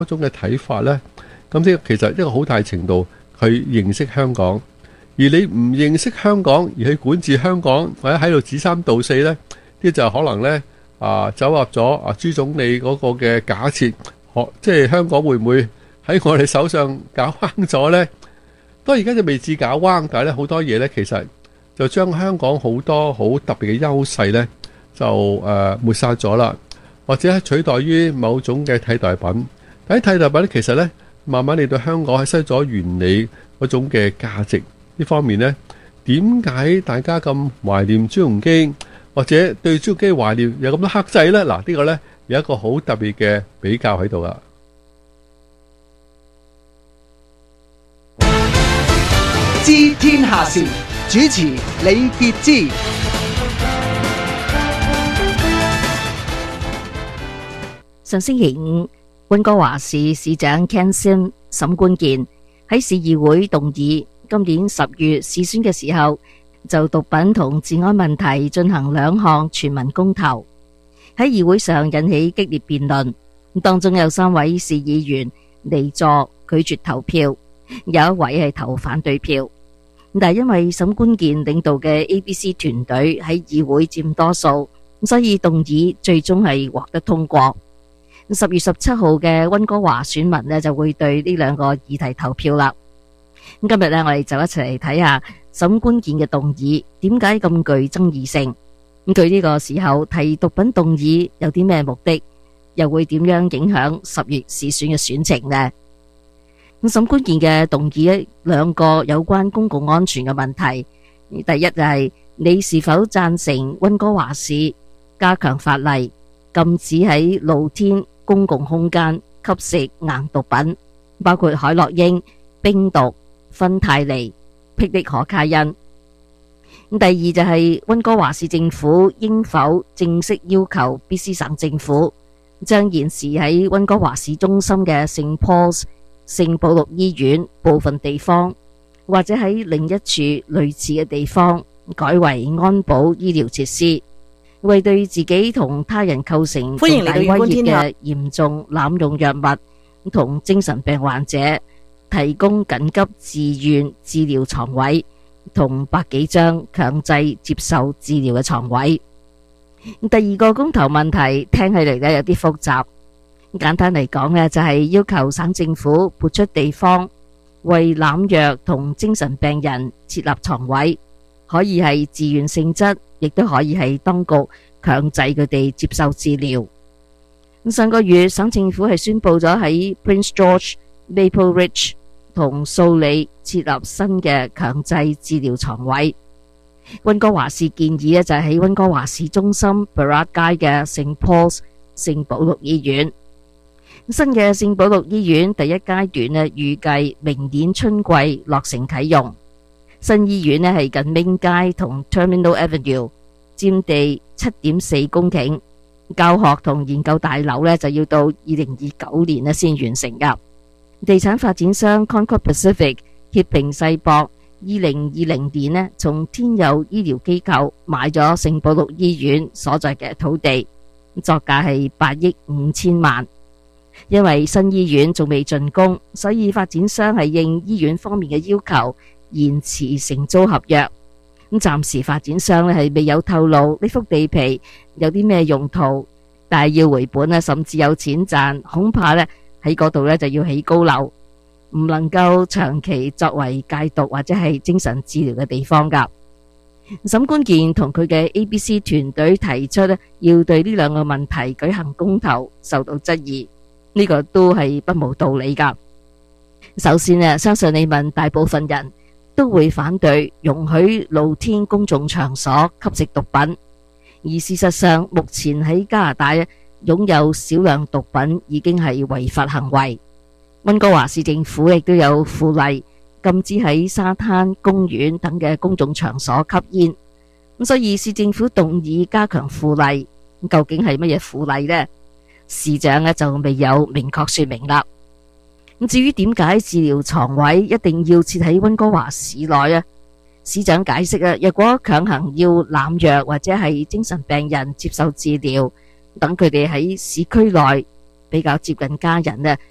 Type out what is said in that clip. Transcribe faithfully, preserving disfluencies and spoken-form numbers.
嗰種嘅睇法呢，咁即係其實一個好大程度去認識香港，而你唔認識香港而去管治香港或者喺度指三道四呢，呢就可能呢啊走入咗啊朱總理嗰個嘅假設，即係香港會唔會喺我哋手上搞彎咗呢？當然而家就未至搞彎，但係咧好多嘢呢，其實就將香港好多好特別嘅優勢呢，就誒抹殺咗啦，或者取代於某種嘅替代品。喺替代品咧，其實咧，慢慢嚟到香港係失咗原理嗰種嘅價值呢方面咧，點解大家咁懷念朱鎔基，或者對朱鎔基懷念有咁多克制咧？嗱，呢個咧有一個好特別嘅比較喺度啦。 知天下事，主持李傑之。 上星期五，溫哥華市市長 Ken Sim 沈關健喺市議會動議，今年十月市選嘅時候就毒品同治安問題進行兩項全民公投，喺議會上引起激烈辯論。當中有三位市議員離座拒絕投票，有一位係投反對票。但係因為沈關健領導嘅 A B C 團隊喺議會佔多數，所以動議最終係獲得通過。十月十七號嘅溫哥華選民呢就會對呢兩個議題投票啦。今日呢，我哋就一齊嚟睇下沈關健嘅動議點解咁具爭議性。咁佢呢個時候提毒品動議有啲咩目的，又會點樣影響十月市選嘅選情呢？咁沈關健嘅動議兩個有關公共安全嘅問題。第一就係你是否贊成溫哥華市加強法例，禁止喺露天公共空間吸食硬毒品，包括海洛因、冰毒、芬太尼、霹靂可卡因。第二就係溫哥華市政府應否正式要求 B C 省政府將現時喺溫哥華市中心嘅聖 Paul's 聖保祿醫院部分地方，或者喺另一處類似嘅地方改為安保醫療設施，為對自己同他人構成重大威脅嘅嚴重濫用藥物同精神病患者提供緊急自願治療床位同百幾張強制接受治療嘅床位。第二個公投問題聽起嚟呢有啲複雜，簡單嚟講呢就係要求省政府撥出地方為濫藥同精神病人設立床位，可以係自願性質，亦都可以係當局強制佢哋接受治療。上個月省政府係宣布咗喺 Prince George、Maple Ridge 同素里設立新嘅強制治療床位。溫哥華市建議呢就係喺溫哥華市中心 Burrard 街嘅聖 Paul's 聖保祿醫院。新嘅聖保祿醫院第一階段呢預計明年春季落成啟用。新醫院呢係近 Main 街同 Terminal Avenue， 佔地七點四公頃，教學同研究大樓呢就要到二零二九年呢先完成噶。地產發展商 Concord Pacific 協平世博二零二零年呢從天佑醫療機構買咗聖保祿醫院所在嘅土地，作價係八億五千萬。因為新醫院仲未竣工，所以發展商係應醫院方面嘅要求延遲承租合約。咁暫時發展商咧係未有透露呢幅地皮有啲咩用途，但係要回本咧，甚至有錢賺，恐怕咧喺嗰度咧就要起高樓，唔能夠長期作為戒毒或者係精神治療嘅地方噶。沈關健同佢嘅 A B C 團隊提出咧，要對呢兩個問題舉行公投，受到質疑。呢個都係不無道理噶。首先呢，相信你問大部分人都會反對容許露天公眾場所吸食毒品，而事實上目前喺加拿大擁有少量毒品已經係違法行為。溫哥華市政府亦都有附例禁止喺沙灘、公園等嘅公眾場所吸煙，咁所以市政府動議加強附例，究竟係乜嘢附例呢？市長呢就未有明確說明啦。咁至於點解治療床位一定要設喺溫哥華市內啊？市長解釋啊，若果強行要濫藥或者係精神病人接受治療，等佢哋喺市區內比較接近家人呢，